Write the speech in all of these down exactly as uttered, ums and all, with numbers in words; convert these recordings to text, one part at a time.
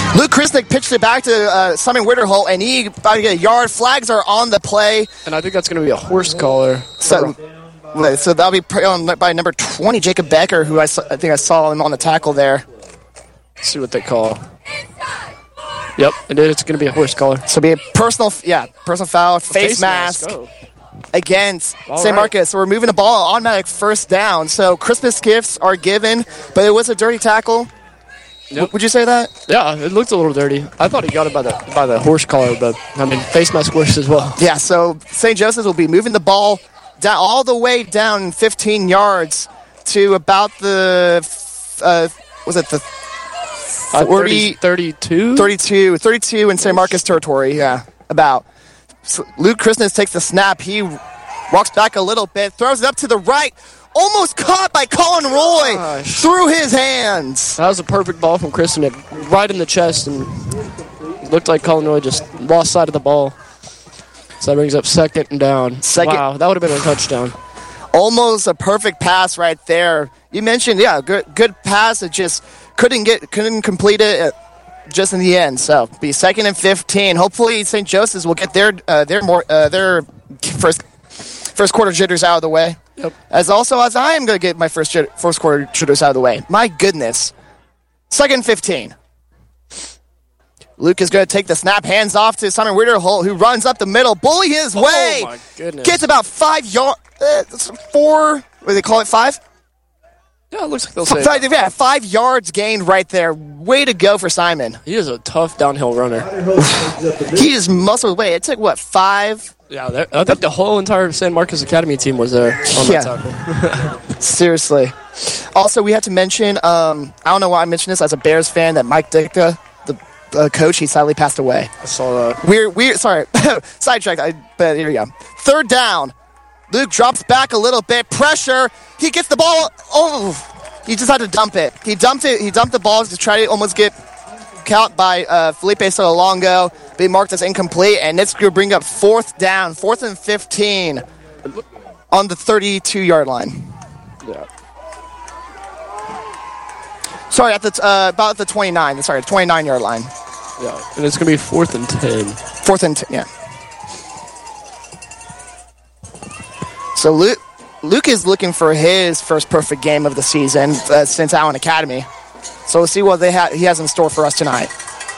Luke Krisnick pitched it back to uh, Simon Witterholt, and he about to get a yard. Flags are on the play. And I think that's going to be a horse collar. So, so that'll be on by number twenty, Jacob Becker, who I, saw, I think I saw him on the tackle there. Let's see what they call. Yep, and it's going to be a horse collar. So it'll be a personal, yeah, personal foul, face, face mask. mask. Oh. Against All Saint right. Marcus. So we're moving the ball, automatic first down. So Christmas gifts are given, but it was a dirty tackle. Yep. W- would you say that? Yeah, it looked a little dirty. I thought he got it by the by the horse collar, but I mean, face mask works as well. Yeah, so Saint Joseph's will be moving the ball down all the way down fifteen yards to about the, uh, was it the Uh, forty, thirty, thirty-two? thirty-two, thirty-two in Saint Marcus territory, yeah, about. So Luke Christmas takes the snap. He walks back a little bit, throws it up to the right, almost caught by Colin Roy Gosh. through his hands. That was a perfect ball from Kristen, it right in the chest, and it looked like Colin Roy just lost sight of the ball. So that brings up second and down. Second- Wow, that would have been a touchdown. Almost a perfect pass right there. You mentioned, yeah, good good pass. It just couldn't get couldn't complete it uh, just in the end. So be second and fifteen. Hopefully Saint Joseph's will get their uh, their more uh, their first first quarter jitters out of the way. Yep. As also as I am going to get my first jit- first quarter jitters out of the way. My goodness. Second and fifteen. Luke is going to take the snap, hands off to Simon Witterholt, who runs up the middle, bully his way. Oh, my goodness. Gets about five yards, uh, four, what do they call it, five? Yeah, it looks like they'll say Five, yeah, five yards gained right there. Way to go for Simon. he is a tough downhill runner. He just muscled away. It took, what, five? Yeah, there- I think the whole entire San Marcos Academy team was there on Yeah. that tackle. Seriously. Also, we have to mention, um, I don't know why I mentioned this as a Bears fan, that Mike Ditka, the uh, coach, he sadly passed away. I saw that. We're, we're, sorry, sidetracked, I, but here we go. Third down. Luke drops back a little bit. Pressure. He gets the ball. Oh, he just had to dump it. He dumped it. He dumped the ball to try to almost get caught by uh, Felipe Sololongo. Be marked as incomplete, and it's going to bring up fourth down, fourth and fifteen on the thirty-two-yard line. Yeah. Sorry, at the uh, about the twenty-nine. Sorry, twenty-nine-yard line. Yeah, and it's going to be fourth and ten. Fourth and ten, yeah. So Luke, Luke is looking for his first perfect game of the season uh, since Allen Academy. So we'll see what they ha- he has in store for us tonight.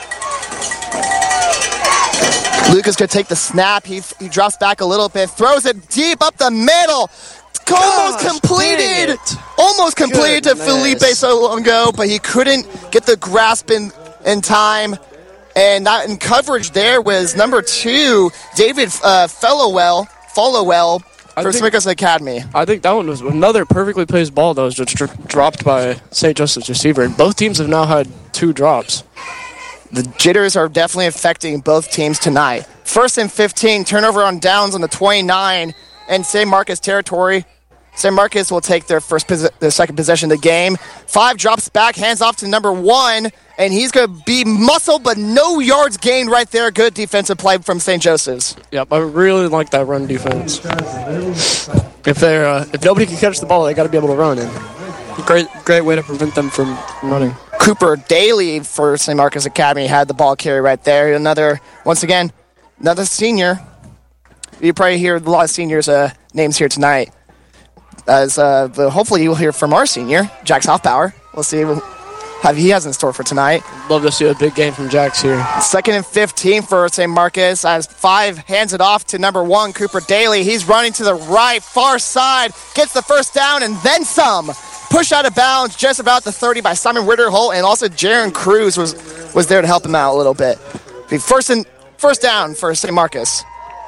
Luke is going to take the snap. He he drops back a little bit, throws it deep up the middle. Almost Gosh, completed. dang it. Almost completed to Goodness. Felipe Solongo, but he couldn't get the grasp in, in time. And not in coverage there was number two, David uh, Fellowell, Followell I for think- Smithers Academy. I think that one was another perfectly placed ball that was just dr- dropped by Saint Joseph's receiver. And both teams have now had two drops. The jitters are definitely affecting both teams tonight. First and fifteen, turnover on downs on the twenty-nine, and Saint Marcus territory. Saint Marcus will take their first, posi- their second possession of the game. Five drops back, hands off to number one, and he's going to be muscle, but no yards gained right there. Good defensive play from Saint Joseph's. Yep, I really like that run defense. If they're uh, if nobody can catch the ball, they got to be able to run. And great great way to prevent them from running. Cooper Daly for Saint Marcus Academy had the ball carry right there. Another, once again, another senior. You probably hear a lot of seniors' uh, names here tonight. As uh, the, hopefully you'll hear from our senior, Jax Hoffbauer. We'll see what he has in store for tonight. Love to see a big game from Jax here. Second and fifteen for Saint Marcus as five hands it off to number one, Cooper Daly. He's running to the right, far side, gets the first down and then some. Pushed out of bounds just about the thirty by Simon Witterholt, and also Jaron Cruz was, was there to help him out a little bit. The first and first down for Saint Marcus.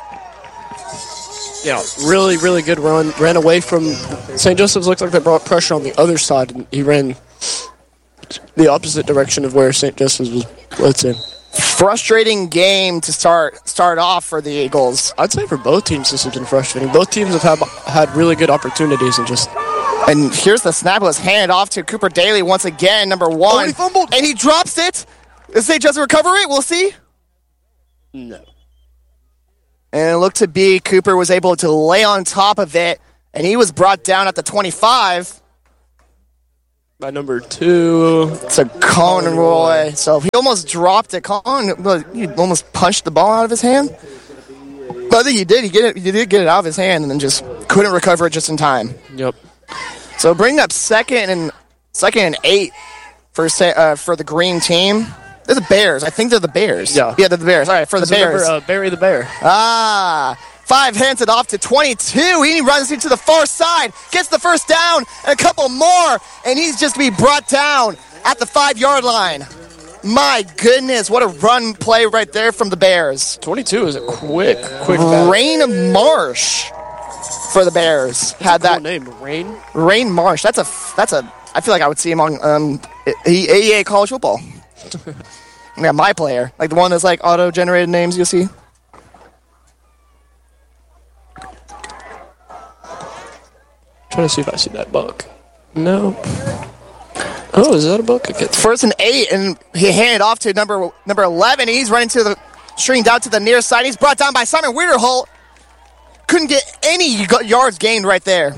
Yeah, really, really good run. Ran away from Saint Joseph's. Looked like they brought pressure on the other side, and he ran the opposite direction of where Saint Joseph's was blitzing. Frustrating game to start start off for the Eagles. I'd say for both teams this has been frustrating. Both teams have had, had really good opportunities and just... And here's the snap. It was handed off to Cooper Daly once again, number one. Oh, he fumbled. And he drops it. Does Saint Joseph recover it? We'll see. No. And it looked to be Cooper was able to lay on top of it, and he was brought down at the twenty-five. by number two. to Conroy. So he almost dropped it. Con, well, he almost punched the ball out of his hand. But I think he did. He, get it, he did get it out of his hand and then just couldn't recover it just in time. Yep. So bring up second and second and eight for uh, for the green team. They're the Bears. I think they're the Bears. Yeah. Yeah, they're the Bears. All right, for the Bears. Remember, uh, Barry the Bear. Ah. Five hands it off to twenty-two. He runs into the far side, gets the first down, and a couple more, and he's just to be brought down at the five-yard line. My goodness, what a run play right there from the Bears. twenty-two is a quick, quick battle. Rain Marsh for the Bears. That's had a cool that name, Rain. Rain Marsh. That's a that's a. I feel like I would see him on um A E A college football. Yeah, my player, like the one that's like auto-generated names. You'll see. Trying to see if I see that buck. No. Oh, is that a buck? Okay. First and eight, and he handed off to number number eleven. He's running to the string down to the near side. He's brought down by Simon Wiederholt. Couldn't get any yards gained right there.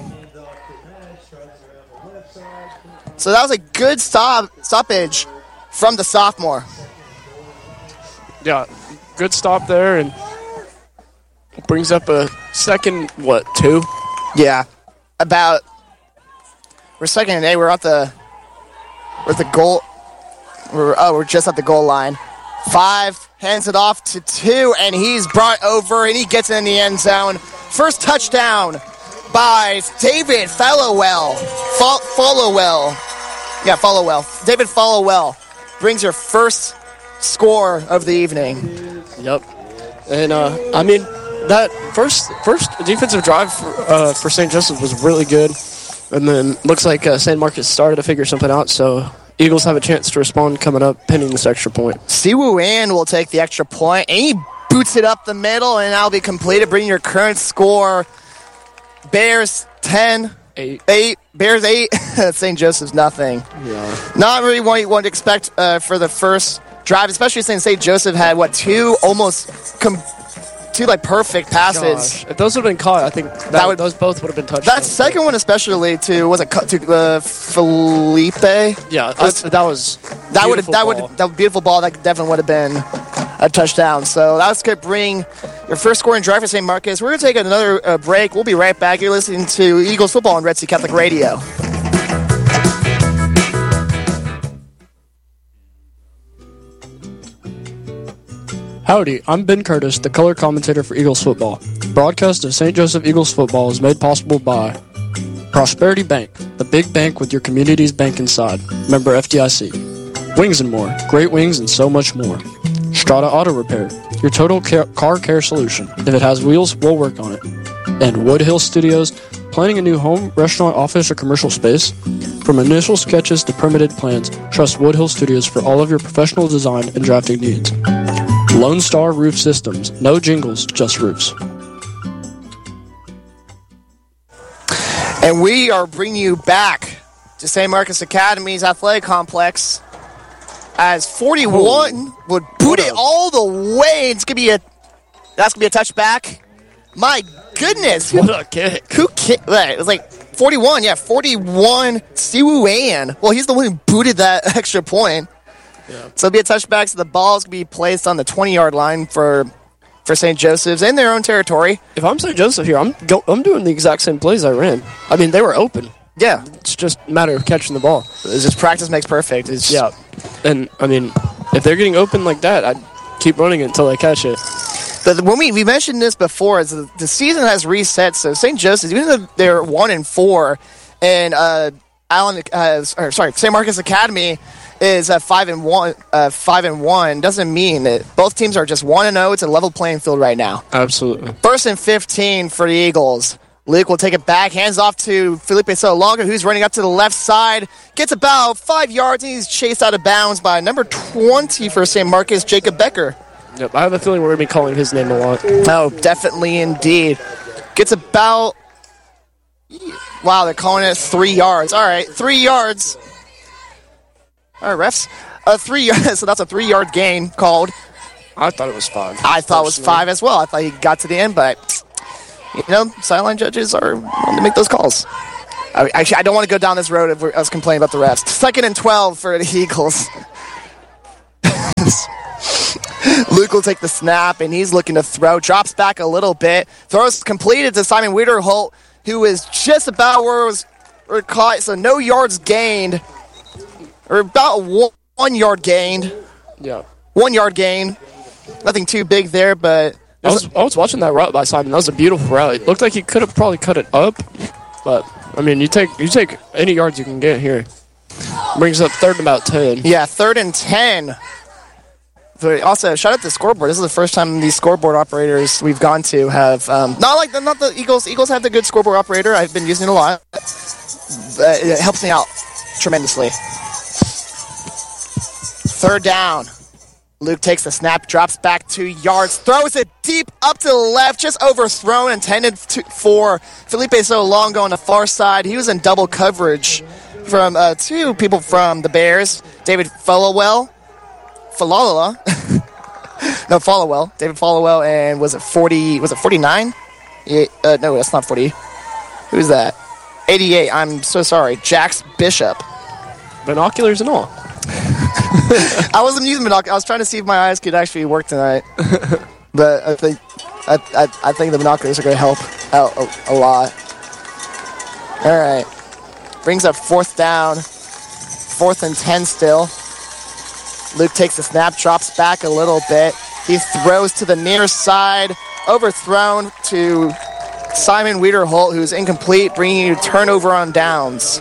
So that was a good stop stoppage from the sophomore. Yeah, good stop there, and brings up a second, what, two? Yeah. About we're second and eight. We're at the we're at the goal. We're oh we're just at the goal line. Five hands it off to two, and he's brought over and he gets in the end zone. First touchdown by David Followell. Fo- Followell, yeah, Followell. David Followell brings your first score of the evening. Yep, and uh, I mean. That first first defensive drive for, uh, for Saint Joseph was really good, and then looks like uh, San Marcos started to figure something out, so Eagles have a chance to respond coming up, pinning this extra point. Siwoo An will take the extra point, and he boots it up the middle, and that'll be completed, bringing your current score, Bears ten, eight. eight Bears eight, Saint Joseph's nothing. Yeah. Not really what you want to expect uh, for the first drive, especially since Saint Joseph had, what, two almost... Com- Two like perfect passes. Gosh. If those would have been caught, I think that, That would- those both would have been touched. That second one, especially to was it cut to uh, Felipe? Yeah, that's, that was That would that would ball. that would beautiful ball. That definitely would have been a touchdown. So that's going to bring your first scoring drive for Saint Marcos. We're going to take another uh, break. We'll be right back. You're listening to Eagles football on Red Sea Catholic Radio. Howdy, I'm Ben Curtis, the color commentator for Eagles football. Broadcast of Saint Joseph Eagles football is made possible by Prosperity Bank, the big bank with your community's bank inside. Member F D I C. Wings and More, great wings and so much more. Strata Auto Repair, your total ca- car care solution. If it has wheels, we'll work on it. And Woodhill Studios, planning a new home, restaurant, office, or commercial space? From initial sketches to permitted plans, trust Woodhill Studios for all of your professional design and drafting needs. Lone Star Roof Systems. No jingles, just roofs. And we are bringing you back to Saint Marcos Academy's athletic complex as forty-one Ooh. would boot it all the way. It's gonna be a that's gonna be a touchback. My goodness, what a kick! Who kicked that? It was like forty-one. Yeah, forty-one. Siwoo An. Well, he's the one who booted that extra point. Yeah. So it'll be a touchback, so the ball's going to be placed on the twenty-yard line for for Saint Joseph's in their own territory. If I'm Saint Joseph here, I'm go, I'm doing the exact same plays I ran. I mean, they were open. Yeah. It's just a matter of catching the ball. It's just practice makes perfect. It's yeah. And, I mean, if they're getting open like that, I'd keep running it until I catch it. But when we, we mentioned this before, is the, the season has reset, so Saint Joseph's, even though they're one and four, and uh, Allen, uh, or sorry, Saint Marcos Academy is uh, five and one. Uh, five and one doesn't mean that both teams are just one and zero. It's a level playing field right now. Absolutely. First and fifteen for the Eagles. Luke will take it back, hands off to Felipe Solonga, who's running up to the left side, gets about five yards, and he's chased out of bounds by number twenty for Saint Marcos, Jacob Becker. Yep, I have a feeling we're going to be calling his name a lot. Oh, definitely indeed. Gets about... Wow, they're calling it three yards. All right, three yards. All right, refs. Uh, three yards, so that's a three-yard gain called. I thought it was five. I thought it was five as well. I thought he got to the end, but, you know, sideline judges are wanting to make those calls. I, actually, I don't want to go down this road if we're, I was complaining about the refs. Second and twelve for the Eagles. Luke will take the snap, and he's looking to throw. Drops back a little bit. Throws completed to Simon Wiederholt, who is just about where it was or caught. So no yards gained, or about one, one yard gained. Yeah. One yard gain. Nothing too big there, but... I was, I was watching that route by Simon. That was a beautiful route. It looked like he could have probably cut it up, but, I mean, you take you take any yards you can get here. Brings up third and about ten. Yeah, third and ten. But also, shout out to the scoreboard. This is the first time these scoreboard operators we've gone to have... Um, not like the, not the Eagles. Eagles have the good scoreboard operator. I've been using it a lot. But it helps me out tremendously. Third down. Luke takes the snap, drops back two yards, throws it deep up to the left, just overthrown, intended to, for Felipe Solongo on the far side. He was in double coverage from uh, two people from the Bears, David Followell, Falala, no Followell, David Followell, and was it forty? Was it forty-nine? Yeah, uh, no, that's not forty. Who's that? eighty-eight. I'm so sorry, Jax Bishop. Binoculars and all. I wasn't using binoculars. I was trying to see if my eyes could actually work tonight. But I think I, I, I think the binoculars are going to help out a, a lot. All right. Brings up fourth down. Fourth and ten still. Luke takes the snap, drops back a little bit. He throws to the near side. Overthrown to Simon Wiederholt, who's incomplete, bringing you turnover on downs.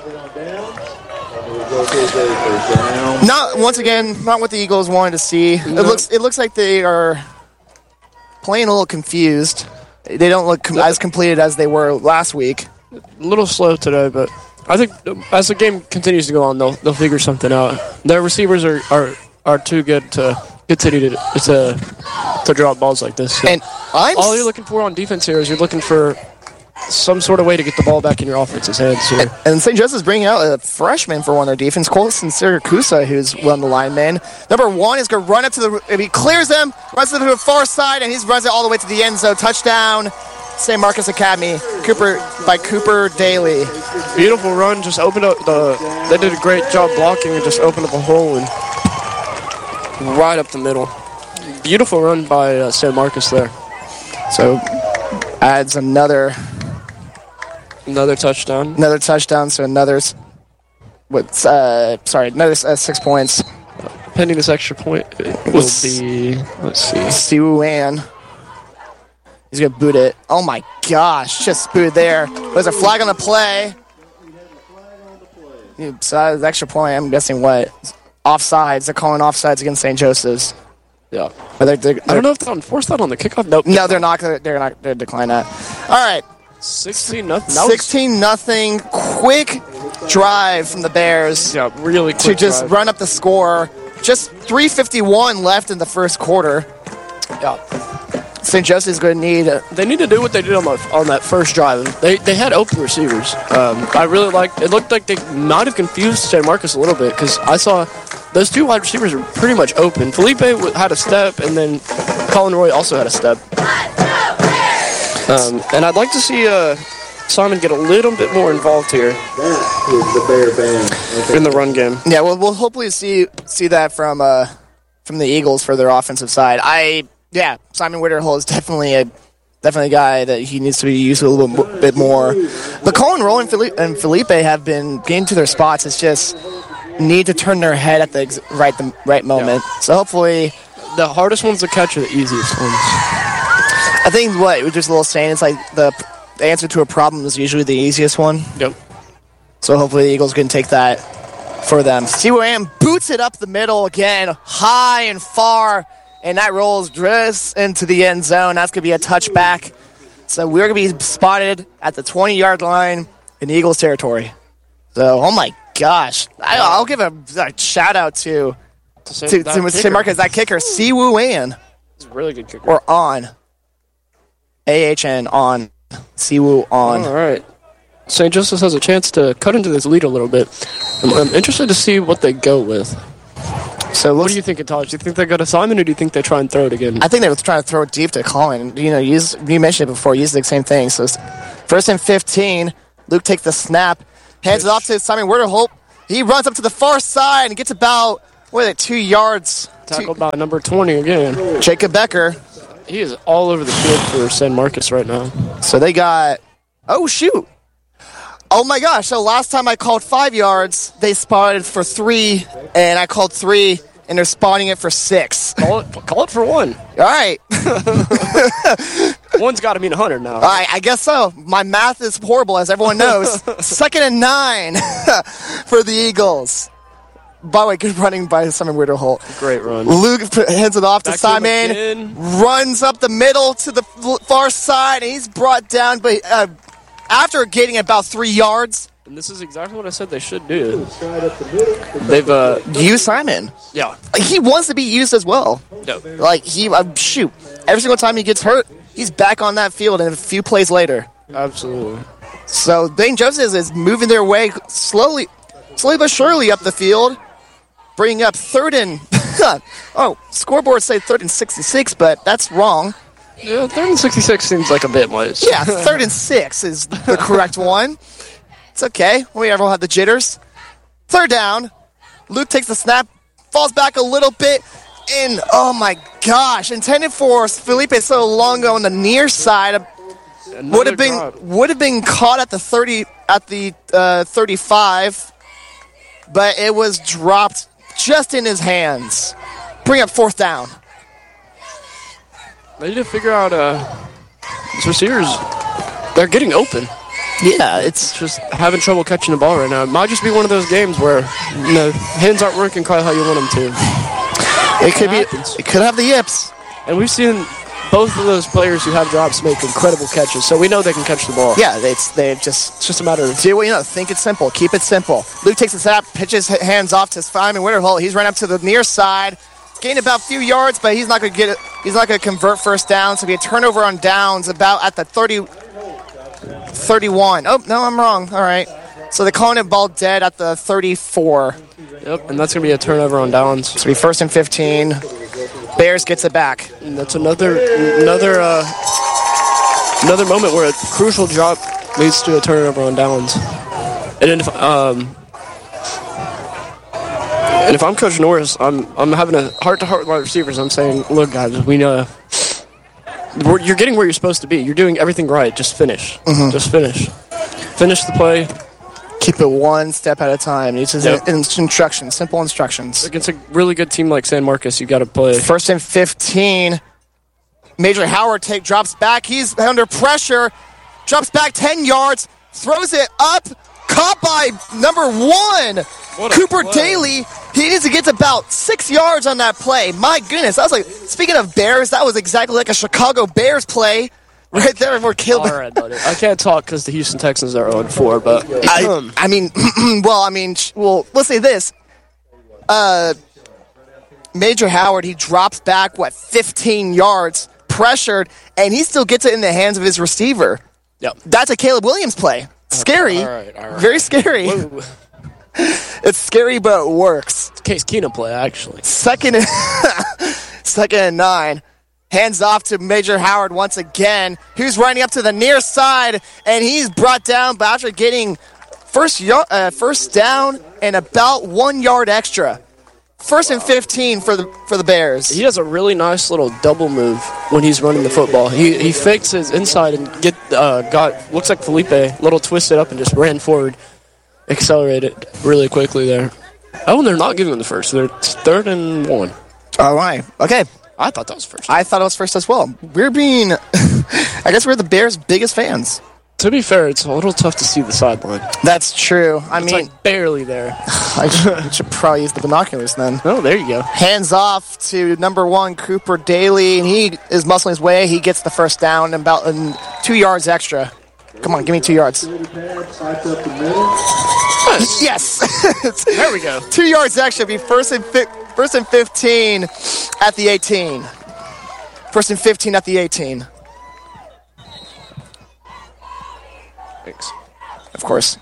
Not once again, not what the Eagles wanted to see. It No. looks it looks like they are playing a little confused. They don't look com- as completed as they were last week. A little slow today, but I think as the game continues to go on, they'll they'll figure something out. Their receivers are, are, are too good to continue to to, to drop balls like this. So And I'm all you're looking for on defense here is you're looking for some sort of way to get the ball back in your offense's hands here. And Saint Joseph's bringing out a freshman for one of their defense, Colson Siracusa, who's one of the linemen. Number one is going to run up to the... If he clears them, runs to the far side, and he runs it all the way to the end zone. Touchdown, Saint Marcus Academy, Cooper by Cooper Daly. Beautiful run, just opened up the... They did a great job blocking and just opened up a hole and right up the middle. Beautiful run by uh, Saint Marcus there. So adds another... Another touchdown. Another touchdown, so another... What's, uh, sorry, another uh, six points. Pending this extra point, it will be... Let's see. Siwoo Wan. He's going to boot it. Oh, my gosh. Just booted there. There's a flag on the play. So that was extra point. I'm guessing what? Offsides. They're calling offsides against Saint Joseph's. Yeah. But they're, they're, I don't know if they'll enforce that on the kickoff. Nope. No, they're not. They're, they're not. They're decline that. All right. sixteen nothing. sixteen nothing. Quick drive from the Bears. Yeah, really quick To just drive. run up the score. Just three fifty-one left in the first quarter. Yeah. Saint Joseph's going to need... A, They need to do what they did on the, on that first drive. They they had open receivers. Um, I really liked. It looked like they might have confused Saint Marcus a little bit because I saw those two wide receivers were pretty much open. Felipe w- had a step, and then Colin Roy also had a step. Um, and I'd like to see uh, Simon get a little bit more involved here That is the Bear Band. in the run game. Yeah, well, we'll hopefully see see that from uh, from the Eagles for their offensive side. I yeah, Simon Wiederholt is definitely a definitely a guy that he needs to be used a little bit, mo- bit more. But Colin Rowe and Felipe, and Felipe have been getting to their spots. It's just need to turn their head at the ex- right the right moment. Yeah. So hopefully, The hardest ones to catch are the easiest ones. I think what it was just a little saying. It's like the, the answer to a problem is usually the easiest one. Yep. So hopefully the Eagles can take that for them. Siwoo Wan boots it up the middle again, high and far, and that rolls just into the end zone. That's going to be a touchback. So we're going to be spotted at the twenty-yard line in Eagles territory. So, oh my gosh. I, I'll give a, a shout-out to, To to, Saint- to that Saint kicker. Marcus, that kicker, Siwoo Wan, He's a really good kicker. or on. A H N on. Siwoo on. All right. Saint Joseph has a chance to cut into this lead a little bit. I'm, I'm interested to see what they go with. So What do you think, Taj? Do you think they go to Simon, or do you think they try and throw it again? I think they were trying to throw it deep to Colin. You know, use, you mentioned it before. Use the same thing. So it's first and fifteen. Luke takes the snap, Hands it off to Simon Werderholt. He runs up to the far side and gets about, what is it, two yards. Tackled by number twenty again. Jacob Becker. He is all over the field for San Marcos right now. So they got, oh, shoot. Oh, my gosh. So last time I called five yards, they spotted for three, and I called three, and they're spotting it for six. Call it, call it for one. All right. One's got to mean one hundred now. All right, I guess so. My math is horrible, as everyone knows. Second and nine for the Eagles. By the way, good running by Simon Werderholt. Great run. Luke hands it off Back to Simon. Runs up the middle to the far side, and he's brought down. But uh, after getting about three yards, and this is exactly what I said they should do. They've uh, used Simon. Yeah, he wants to be used as well. No. Like he, uh, shoot, every single time he gets hurt, he's back on that field, and a few plays later. Absolutely. So Saint Joseph is moving their way slowly, slowly but surely up the field. Bringing up third and... oh, scoreboard say third and sixty-six, but that's wrong. Yeah, third and sixty-six seems like a bit much. Yeah, third and six is the correct one. It's okay. We everyone have the jitters. Third down. Luke takes the snap, falls back a little bit, and oh my gosh, intended for Felipe Solongo on the near side. Would have been drop. would have been caught at the thirty at the uh, thirty-five, but it was dropped just in his hands. Bring up fourth down. They need to figure out uh, these receivers. They're getting open. Yeah, it's Just having trouble catching the ball right now. It might just be one of those games where you know hands aren't working quite how you want them to. it could be happens. it could have the yips. And we've seen both of those players who have drops make incredible catches, so we know they can catch the ball. Yeah, it's they just It's just a matter of do what you know. Think it simple. Keep it simple. Luke takes the snap, pitches h- hands off to Simon Winterholt. He's run up to the near side, gained about a few yards, but he's not going to get it. He's not going to convert first down. So be a turnover on downs about at the thirty, thirty-one. Oh no, I'm wrong. All right. So they're calling it ball dead at the thirty-four. Yep, and that's going to be a turnover on downs. So be first and fifteen. Bears gets it back. And that's another another uh, another moment where a crucial drop leads to a turnover on downs. And then if um and if I'm Coach Norris, I'm I'm having a heart to heart with my receivers. I'm saying, look, guys, we know we're, you're getting where you're supposed to be. You're doing everything right. Just finish. Mm-hmm. Just finish. Finish the play. Keep it one step at a time. It's just Yep. in- instructions, simple instructions. Against a really good team like San Marcos, you got to play. First and fifteen. Major Howard take drops back. He's under pressure. Drops back ten yards. Throws it up. Caught by number one. What a Cooper play. Daly. He needs to get to about six yards on that play. My goodness. That was like, speaking of Bears, that was exactly like a Chicago Bears play. Right there where Caleb. All right, buddy. I can't talk because the Houston Texans are oh and four, but I, I mean, well, I mean, sh- well, let's say this. Uh, Major Howard, he drops back, what, fifteen yards, pressured, and he still gets it in the hands of his receiver. yep. That's a Caleb Williams play. Scary. All right, all right. Very scary. Whoa. It's scary, but it works. It's Case Keenum play, actually. Second and, second and nine. Hands off to Major Howard once again, who's running up to the near side, and he's brought down by after getting first, yo- uh, first down and about one yard extra. First and fifteen for the for the Bears. He has a really nice little double move when he's running the football. He he fakes his inside and get uh, got looks like Felipe little twisted up and just ran forward, accelerated really quickly there. Oh, and they're not giving him the first. They're third and one. All right. Okay. I thought that was first. I thought it was first as well. We're being, I guess we're the Bears' biggest fans. To be fair, it's a little tough to see the sideline. That's true. I It's mean, like barely there. I should, I should probably use the binoculars then. Oh, there you go. Hands off to number one, Cooper Daly, and he is muscling his way. He gets the first down and about and two yards extra. Come on, give me two yards. Yes. There we go. Two yards extra. Be first and fi- first and fifteen at the eighteen. First and fifteen at the eighteen. Thanks. Of course.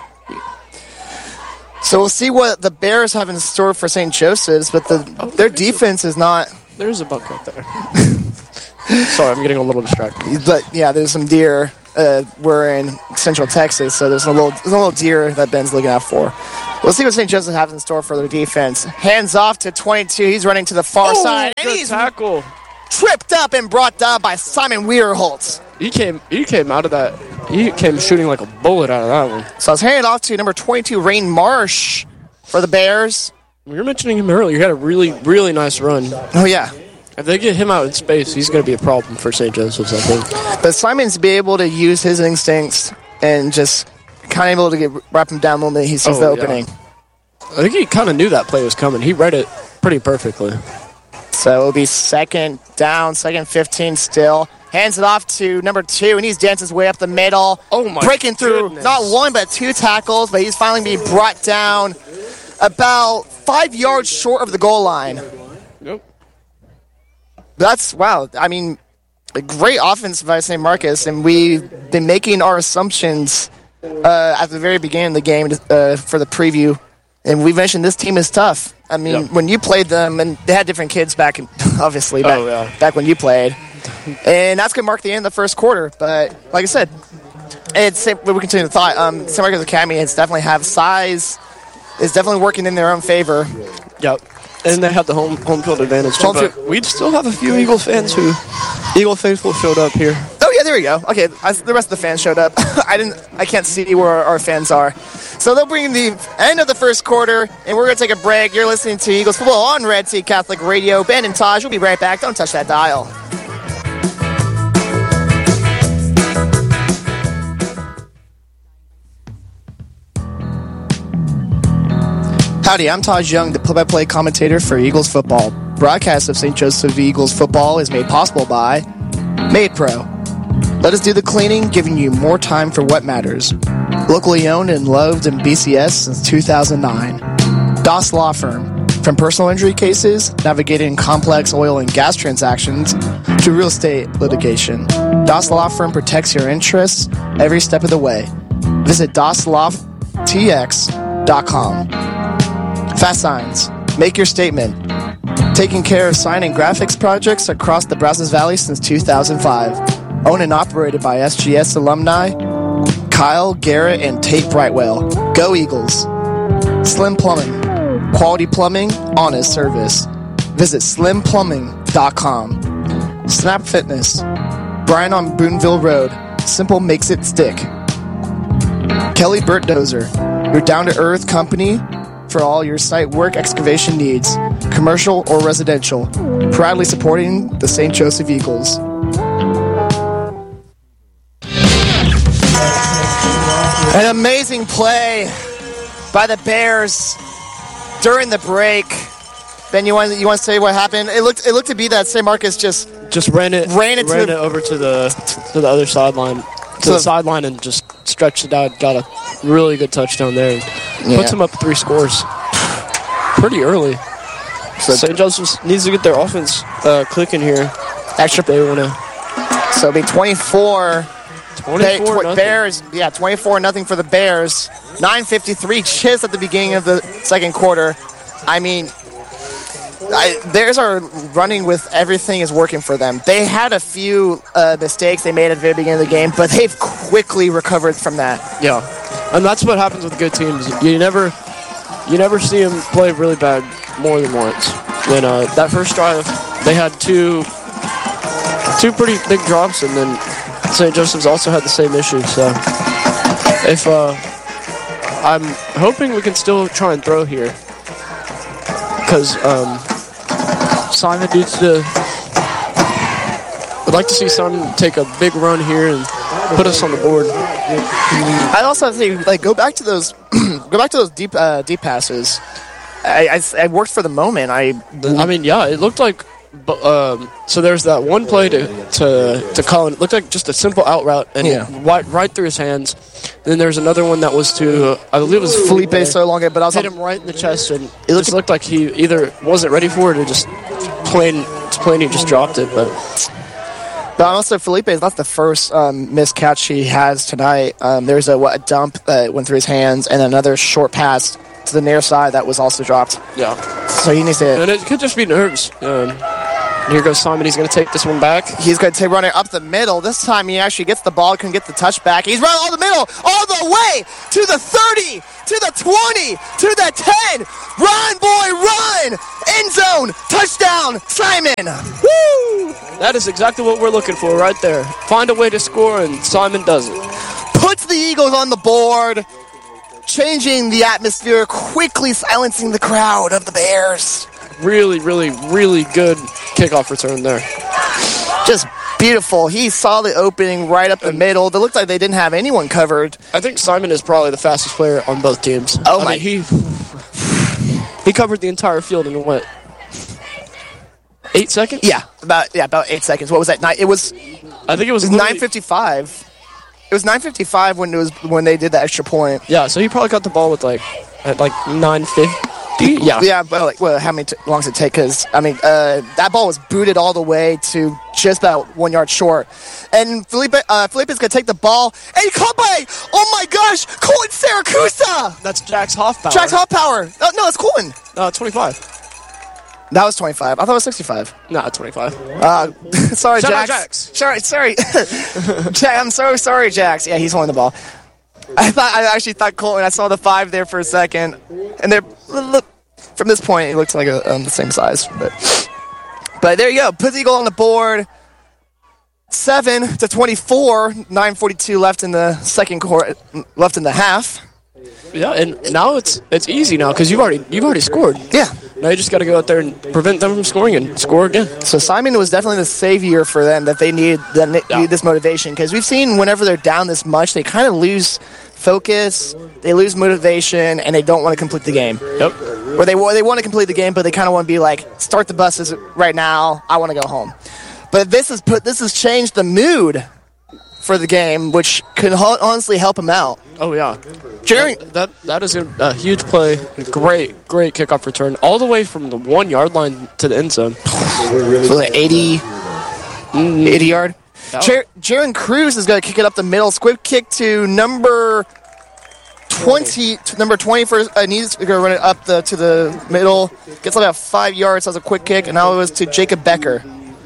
So we'll see what the Bears have in store for Saint Joseph's, but the their defense is not. There's a buck right there. Sorry, I'm getting a little distracted. But yeah, there's some deer uh, we're in Central Texas, so there's a little there's a little deer that Ben's looking out for. We'll see what Saint Joseph has in store for their defense. Hands off to twenty-two. He's running to the far Oh, side, and good he's tackle. tripped up and brought down by Simon Weirholtz. He came. He came out of that. He came shooting like a bullet out of that one. So I was handing off to number twenty-two, Rain Marsh, for the Bears. We were mentioning him earlier. He had a really, really nice run. Oh, yeah. If they get him out in space, he's going to be a problem for Saint Joseph's, I think. But Simon's be able to use his instincts and just kind of able to get wrap him down the moment he sees Oh, the yeah. opening. I think he kind of knew that play was coming. He read it pretty perfectly. So it'll be second down, second fifteen still. Hands it off to number two, and he's dancing his way up the middle. Oh, my breaking through goodness. not one but two tackles, but he's finally being brought down about five yards short of the goal line. Yep. That's, wow, I mean, a great offense by Saint Marcus, and we've been making our assumptions uh, at the very beginning of the game uh, for the preview, and we mentioned this team is tough. I mean, Yep. when you played them, and they had different kids back, in, obviously, back, Oh, yeah. back when you played, and that's going to mark the end of the first quarter, but like I said, it's, we continue to thought, um, Saint Marcus Academy has definitely have size, is definitely working in their own favor. Yep. And they have the home home field advantage, too. Home But field- we still have a few Eagles fans who, Eagle faithful showed up here. Oh yeah, there we go. Okay, I, the rest of the fans showed up. I didn't. I can't see where our, our fans are. So they'll bring the end of the first quarter, and we're gonna take a break. You're listening to Eagles football on Red Sea Catholic Radio. Ben and Taj will be right back. Don't touch that dial. Howdy, I'm Taj Young, the play-by-play commentator for Eagles football. Broadcast of Saint Joseph Eagles football is made possible by Made Pro. Let us do the cleaning, giving you more time for what matters. Locally owned and loved in B C S since two thousand nine. Doss Law Firm. From personal injury cases, navigating complex oil and gas transactions, to real estate litigation, Doss Law Firm protects your interests every step of the way. Visit doss law t x dot com. Fast Signs. Make your statement. Taking care of sign and graphics projects across the Brazos Valley since two thousand five. Owned and operated by S G S alumni Kyle, Garrett, and Tate Brightwell. Go Eagles. Slim Plumbing. Quality plumbing, honest service. Visit slim plumbing dot com. Snap Fitness. Brian on Boonville Road. Simple makes it stick. Kelly Burt Dozer. Your down-to-earth company for all your site work excavation needs, commercial or residential. Proudly supporting the Saint Joseph Eagles. An amazing play by the Bears during the break. Ben, you want you want to say what happened? It looked it looked to be that Saint Marcus just Just ran it, Ran it to ran the- it over to the to the other sideline, to So- the sideline, and just stretched it out. Got a really good touchdown there, and Yeah. puts them up three scores pretty early. So- Saint Joseph's needs to get their offense uh, clicking here. extra. If they want to So it'll be twenty-four. twenty-four Ba- nothing. Bears, yeah, twenty-four nothing for the Bears. nine fifty-three just at the beginning of the second quarter. I mean, I, Bears are running with everything is working for them. They had a few uh, mistakes they made at the very beginning of the game, but they've quickly recovered from that. Yeah, and that's what happens with good teams. You never, you never see them play really bad more than once. When uh, that first drive, they had two, two pretty big drops, and then Saint Joseph's also had the same issue. So, if uh, I'm hoping we can still try and throw here, because um, Simon needs to. I'd like to see Simon take a big run here and put us on the board. I also think like go back to those, go back to those deep uh, deep passes. I, I, I worked for the moment. I I mean, yeah, it looked like. bu- Um, so there's that one play to to to Colin. It looked like just a simple out route and Yeah. right right through his hands. Then there's another one that was to I believe it was Felipe so long, but I was hit him right in the chest, and it just looked like he either wasn't ready for it or just plain just plain he just dropped it. But But also, Felipe is not the first um, missed catch he has tonight. Um, there's a, what, a dump that went through his hands, and another short pass to the near side that was also dropped. yeah, So he needs to. and it could just be nerves. Um, Here goes Simon. He's going to take this one back. He's going to take running up the middle. This time he actually gets the ball, can get the touchback. He's running all the middle, all the way to the thirty, to the twenty, to the ten. Run, boy, run! End zone, touchdown, Simon! Woo! That is exactly what we're looking for right there. Find a way to score, and Simon does it. Puts the Eagles on the board, changing the atmosphere, quickly silencing the crowd of the Bears. Really, really, really good kickoff return there. Just beautiful. He saw the opening right up the middle. It looked like they didn't have anyone covered. I think Simon is probably the fastest player on both teams. Oh, I my. mean, he, he covered the entire field in what? Eight seconds? Yeah, about yeah, about eight seconds. What was that? Nine, it was I think it was nine literally- fifty-five. It was nine fifty-five when it was when they did the extra point. Yeah, so he probably got the ball with like at like nine fifty. Yeah. Yeah, but like, well, how many t- long does it take? Because I mean, uh, that ball was booted all the way to just about one yard short, and Felipe uh, Felipe's gonna take the ball, and he caught by oh my gosh, Colin Saracusa. That's Jack's Hoffpower. Jack's hot power. Oh, no, it's Colin. Uh, twenty-five. That was twenty-five. I thought it was sixty-five. Nah, twenty-five. Uh, sorry, Shout out Jax. Jax. Sorry, sorry. Jack, I'm so sorry, Jax. Yeah, he's holding the ball. I thought I actually thought Colton. I saw the five there for a second, and they're look from this point it looks like a, um, the same size. But but there you go. Put the Eagle on the board. Seven to twenty-four. nine forty-two left in the second quarter. Left in the half. Yeah, and now it's it's easy now because you've already you've already scored. Yeah. Now you just got to go out there and prevent them from scoring and score again. So Simon was definitely the savior for them that they needed, that ne- Yeah. needed this motivation, because we've seen whenever they're down this much, they kind of lose focus, they lose motivation, and they don't want to complete the game. Yep. Or they wa- they want to complete the game, but they kind of want to be like, start the buses right now. I want to go home. But this has put this has changed the mood for the game, which could ho- honestly help them out. Oh yeah. During That that is a, a huge play. Great, great kickoff return all the way from the one yard line to the end zone. so like eighty, eighty yard. Yeah. Jer- Jaron Cruz is going to kick it up the middle. Squib kick to number twenty. To number twenty for uh, needs to go run it up the to the middle. Gets about five yards. Has a quick kick, and now it was to Jacob Becker.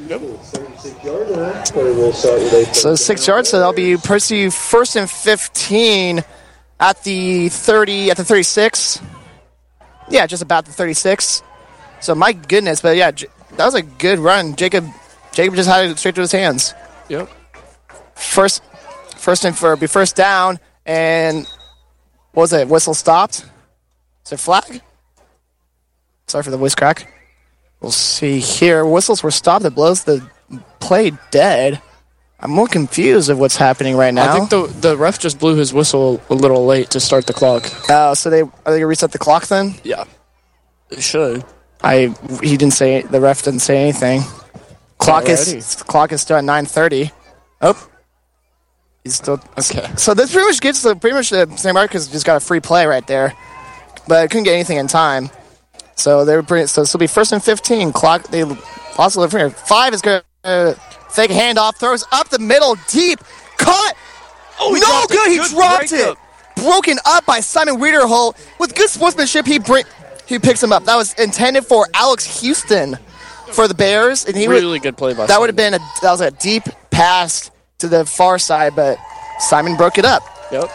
So six yards. So that'll be Percy first and fifteen at the thirty, at the thirty-six. Yeah, just about the thirty-six. So my goodness, but yeah, J- that was a good run. Jacob, Jacob just had it straight to his hands. Yep. First, first and for be first down, and what was it? Whistle stopped. Is it flag? Sorry for the voice crack. We'll see here. Whistles were stopped. It blows the play dead. I'm more confused of what's happening right now. I think the the ref just blew his whistle a little late to start the clock. Oh, so they are they gonna reset the clock then? Yeah. It should. I he didn't say the ref didn't say anything. Clock Alrighty. is clock is still at nine thirty. Oh, he's still Okay. So this pretty much gets the pretty much the Saint Marcus just got a free play right there, but it couldn't get anything in time. So they were pretty. So this will be first and fifteen. Clock they lost a little here. Five is going to fake handoff, throws up the middle, deep, caught. Oh, he no dropped it. good. He Good dropped breakup. it. Broken up by Simon Wiederholt with good sportsmanship. He bring he picks him up. That was intended for Alex Houston for the Bears, and he would. Really good play by That Simon. would have been a that was a deep pass to the far side, but Simon broke it up. Yep.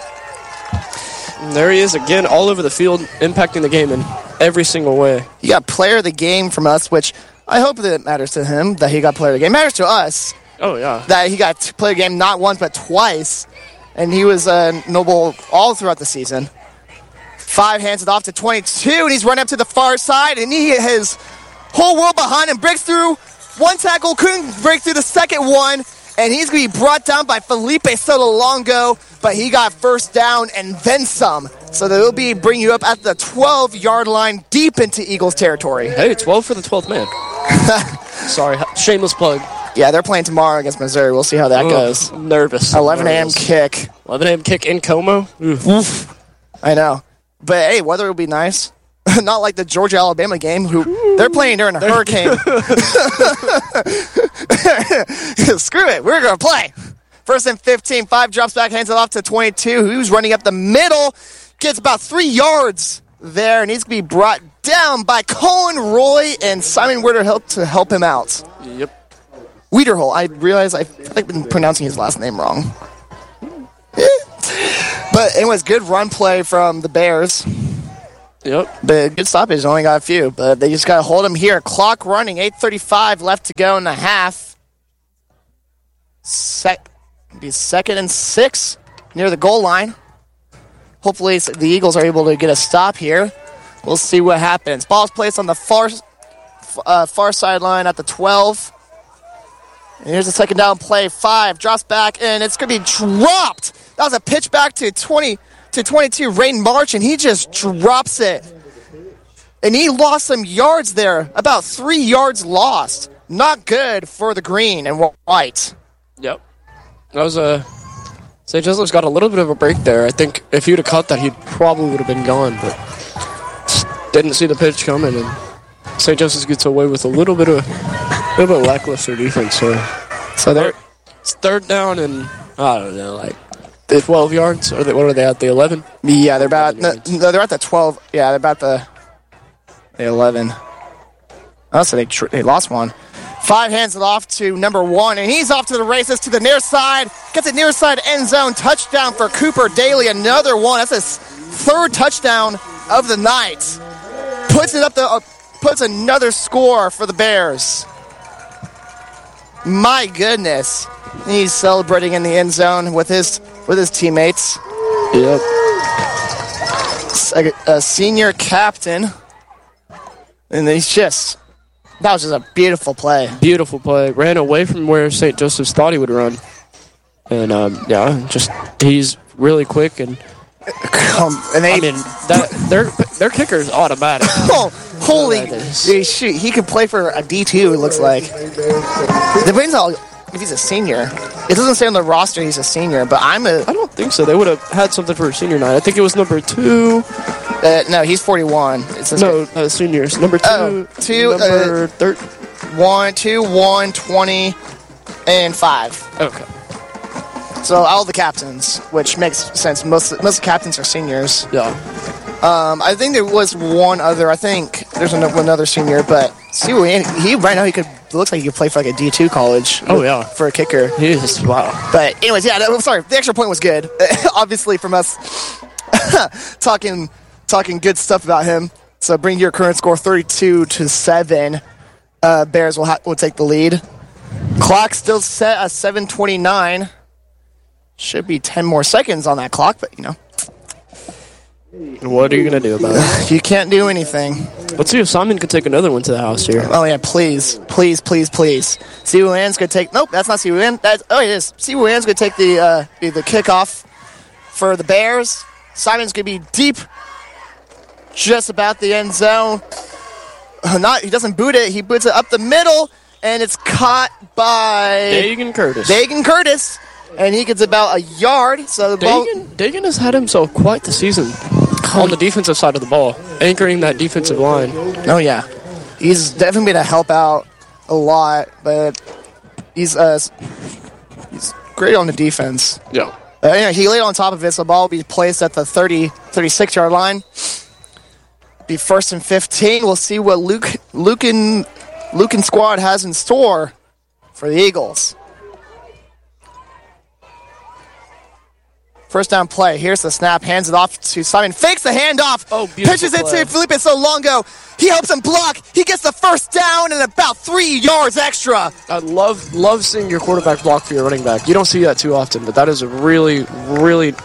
And there he is again, all over the field, impacting the game in every single way. He got player of the game from us, which I hope that it matters to him that he got player of the game. It matters to us Oh yeah. that he got player of the game not once but twice, and he was uh, noble all throughout the season. Five hands it off to twenty-two, and he's running up to the far side, and he his whole world behind him, breaks through one tackle, couldn't break through the second one, and he's going to be brought down by Felipe Sotolongo, but he got first down and then some. So they'll be bringing you up at the twelve-yard line, deep into Eagles territory. Hey, twelve for the twelfth man. Sorry, shameless plug. Yeah, they're playing tomorrow against Missouri. We'll see how that Ugh, goes. I'm nervous. eleven a.m. Nervous. kick. eleven a.m. kick in Como. Oof. I know. But, hey, weather will be nice. Not like the Georgia-Alabama game, who they're playing during a hurricane. Screw it. We're going to play. First and fifteen. Five drops back, hands it off to twenty-two. Who's running up the middle. Gets about three yards there, and he's going to be brought down by Colin Roy and Simon Wiederholt to help him out. Yep. Wiederholt. I realize I feel like I've been pronouncing his last name wrong. But anyways, good run play from the Bears. Yep. But good stoppage. Only got a few, but they just got to hold him here. Clock running. eight thirty-five left to go in the half. Sec- be second and six near the goal line. Hopefully the Eagles are able to get a stop here. We'll see what happens. Ball's placed on the far uh, far sideline at the twelve. And here's the second down play. Five drops back, and it's going to be dropped. That was a pitch back to twenty to twenty-two, Rain March, and he just drops it. And he lost some yards there, about three yards lost. Not good for the green and white. Yep. That was a... Saint Joseph's got a little bit of a break there. I think if he'd have caught that, he probably would have been gone, but just didn't see the pitch coming, and Saint Joseph's gets away with a little bit of a little bit lackluster defense. So, so they're it's third down and I don't know, like twelve yards. Or they, what are they at? The eleven? Yeah, they're about no, no, they're at the twelve. Yeah, they're about the the eleven. Oh, so they tr- they lost one. Five hands it off to number one, and he's off to the races to the near side. Gets it near side end zone. Touchdown for Cooper Daly. Another one. That's his third touchdown of the night. Puts it up the uh, puts another score for the Bears. My goodness, he's celebrating in the end zone with his with his teammates. Yep. A, a senior captain, and he's just. That was just a beautiful play. Beautiful play. Ran away from where Saint Joseph's thought he would run. And, um, yeah, just he's really quick. And, um, and they, I mean, that, their, their kicker is automatic. Oh, holy shoot. He could play for a D two, it looks like. Depends on if he's a senior. It doesn't say on the roster he's a senior, but I'm a... I don't think so. They would have had something for a senior night. I think it was number two... Uh, no, he's forty-one. It says no, uh, seniors. Number two, oh, two number uh, thir- one, two, one, twenty, and five. Okay. So all the captains, which makes sense. Most most captains are seniors. Yeah. Um, I think there was one other. I think there's another, another senior, but see, he right now he could looks like he could play for like a D two college. Oh yeah, for a kicker. He is wow. But anyways, yeah. No, sorry, the extra point was good. Obviously, from us talking. Talking good stuff about him. So bring your current score thirty-two to seven. Uh, Bears will ha- will take the lead. Clock still set at seven twenty-nine. Should be ten more seconds on that clock, but you know. What are you gonna do about it? You can't do anything. Let's see if Simon can take another one to the house here. Oh yeah, please, please, please, please. Siwoo Ann's gonna take. Nope, that's not Siwoo Ann. That's oh it is. Siwoo Ann's gonna take the uh, the kickoff for the Bears. Simon's gonna be deep. Just about the end zone. Not he doesn't boot it. He boots it up the middle, and it's caught by Dagan Curtis. Dagan Curtis, and he gets about a yard. So the ball. Dagan, Dagan has had himself quite the season on the defensive side of the ball, anchoring that defensive line. Oh yeah, he's definitely going to help out a lot, but he's uh he's great on the defense. Yeah. Uh, anyway, he laid on top of it, so the ball will be placed at the thirty, thirty-six yard line. Be first and fifteen. We'll see what Luke, Luke and Luke and squad has in store for the Eagles. First down play. Here's the snap. Hands it off to Simon. Fakes the handoff. Oh, beautiful Pitches it play. to Felipe Solongo. He helps him block. He gets the first down and about three yards extra. I love love seeing your quarterback block for your running back. You don't see that too often, but that is a really, really...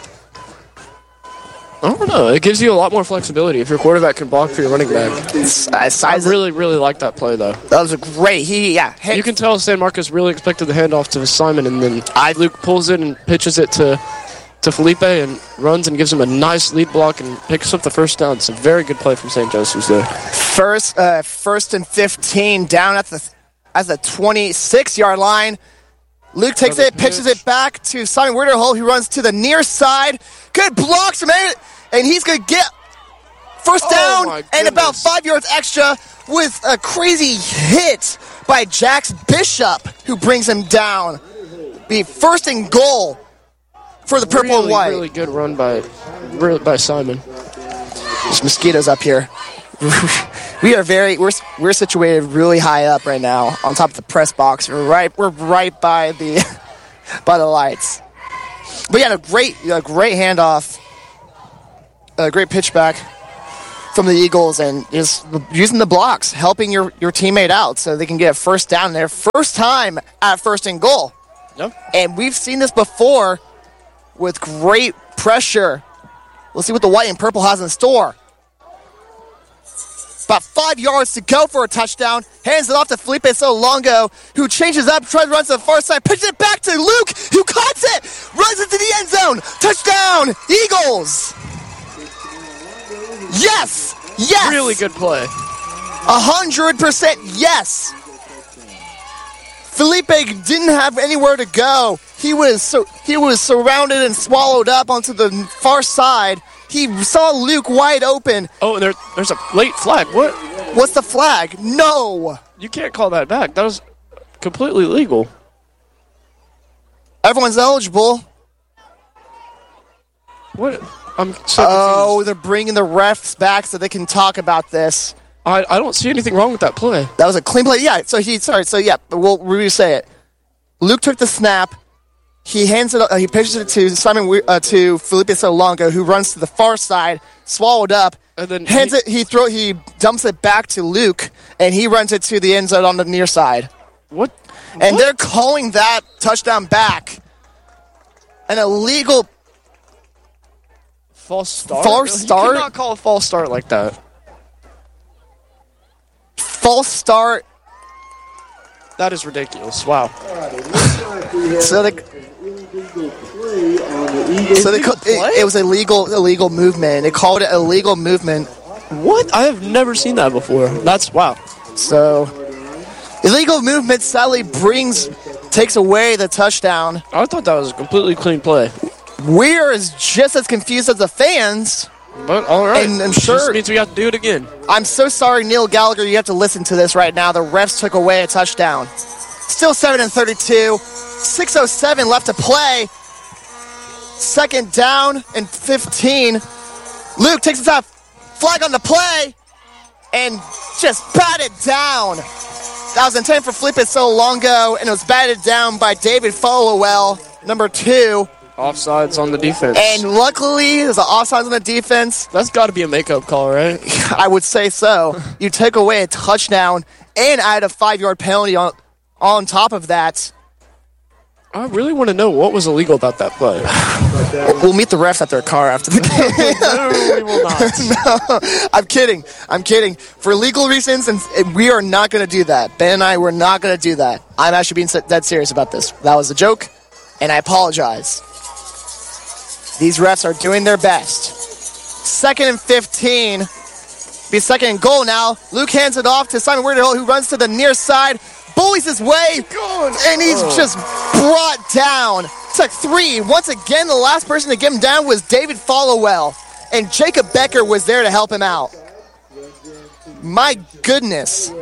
I don't know. It gives you a lot more flexibility if your quarterback can block for your running back. Uh, I really, really like that play, though. That was a great. He, yeah. Hey. You can tell San Marcos really expected the handoff to Simon, and then I, Luke pulls it and pitches it to to Felipe and runs and gives him a nice lead block and picks up the first down. It's a very good play from Saint Joseph's there. First, uh, first and fifteen down at the at the twenty-six yard line. Luke takes Another it, pitches pitch. it back to Simon Wiederholt, who runs to the near side. Good blocks from him, and he's going to get first Oh, down my and about goodness. five yards extra with a crazy hit by Jax Bishop, who brings him down. Be first and goal for the purple really, and white. Really good run by, really, by Simon. There's mosquitoes up here. We are very we're we're situated really high up right now on top of the press box. We're right we're right by the by the lights. But yeah, a great a great handoff, a great pitch back from the Eagles, and just using the blocks, helping your, your teammate out so they can get a first down there. First time at first and goal. Yep. And we've seen this before with great pressure. We'll see what the white and purple has in store. About five yards to go for a touchdown. Hands it off to Felipe Solongo, who changes up, tries to run to the far side, pitches it back to Luke, who caught it, runs into the end zone. Touchdown, Eagles! Yes! Yes! Really good play. A hundred percent yes! Felipe didn't have anywhere to go. He was so he was surrounded and swallowed up onto the far side. He saw Luke wide open. Oh, and there, there's a late flag. What? What's the flag? No! You can't call that back. That was completely legal. Everyone's eligible. What? I'm so Oh, confused. they're bringing the refs back so they can talk about this. I, I don't see anything wrong with that play. That was a clean play. Yeah, so he, sorry, so yeah, we'll re-say it. Luke took the snap. He hands it, uh, he pitches it to Simon, uh, to Felipe Solongo, who runs to the far side, swallowed up, And then hands he- it, he throw, he dumps it back to Luke, and he runs it to the end zone on the near side. What? And What? they're calling that touchdown back. An illegal False start? False start? You cannot call a false start like that. false start. That is ridiculous. Wow. So they, so they, ca- it, it was a illegal, illegal movement. They called it illegal movement. What? I have never seen that before. That's wow. So, illegal movement sadly brings, takes away the touchdown. I thought that was a completely clean play. We're as just as confused as the fans. But all right. And I'm Just sure- means we have to do it again. I'm so sorry, Neil Gallagher, you have to listen to this right now. The refs took away a touchdown. Still seven and thirty-two. six oh seven left to play. Second down and fifteen. Luke takes us out. Flag on the play. And just batted down. That was intended for Felipe Solongo, and it was batted down by David Followell, number two. Offsides on the defense. And luckily, there's an offsides on the defense. That's got to be a makeup call, right? I would say so. You took away a touchdown and added a five-yard penalty on on top of that. I really want to know what was illegal about that play. We'll meet the refs at their car after the game. No, we will not. No, I'm kidding. I'm kidding. For legal reasons, and and we are not going to do that. Ben and I, we're not going to do that. I'm actually being se- dead serious about this. That was a joke, and I apologize. These refs are doing their best. Second and fifteen. Be second and goal now. Luke hands it off to Simon Weirdo, who runs to the near side, bullies his way, and he's just brought down. Took three. Once again, the last person to get him down was David Followell, and Jacob Becker was there to help him out. My goodness.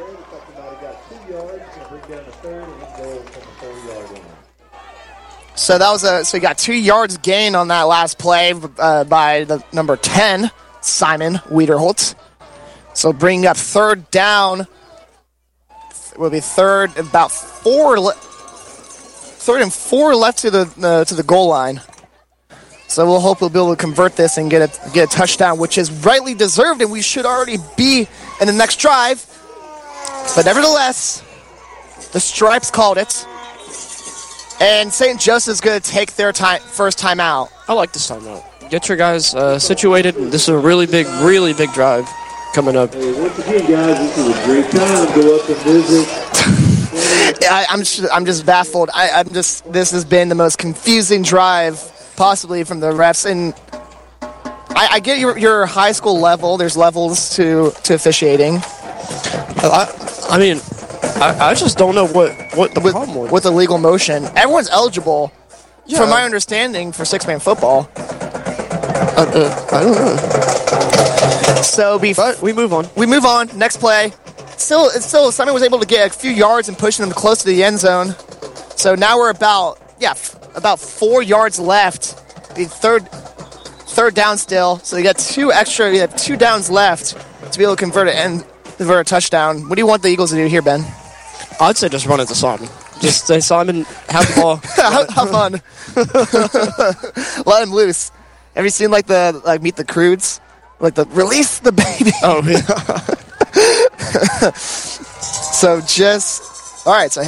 So that was a so he got two yards gain on that last play uh, by the number ten, Simon Wiederholt. So bringing up third down. It will be third, about four, le- third and four left to the uh, to the goal line. So we'll hope we'll be able to convert this and get a get a touchdown, which is rightly deserved, and we should already be in the next drive. But nevertheless, the Stripes called it. And Saint Joseph's going to take their time, first time out. I like this timeout. Get your guys uh, situated. This is a really big, really big drive coming up. Hey, once again, guys, this is a great time. Go up and visit. I, I'm just, I'm just baffled. I, I'm just. This has been the most confusing drive possibly from the refs. And I, I get your your high school level. There's levels to to officiating. I, I mean, I, I just don't know what, what the With, problem was. with illegal motion, everyone's eligible, Yeah. from my understanding, for six-man football. Uh, uh, I don't know. So be But we move on. we move on. Next play. Still, it's still Simon was able to get a few yards and pushing them close to the end zone. So now we're about yeah, f- about four yards left. The third third down still. So you got two extra. You have two downs left to be able to convert it. And for a touchdown. What do you want the Eagles to do here, Ben? I'd say just run it to Simon. Just say, Simon, have the ball. have, have fun. Let him loose. Have you seen like the like Meet the Croods? Like the release the baby. Oh, yeah. So just all right. So.